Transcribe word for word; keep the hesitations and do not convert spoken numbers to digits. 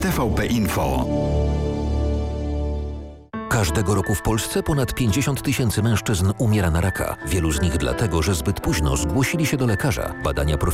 T V P Info. Każdego roku w Polsce ponad pięćdziesiąt tysięcy mężczyzn umiera na raka. Wielu z nich dlatego, że zbyt późno zgłosili się do lekarza. Badania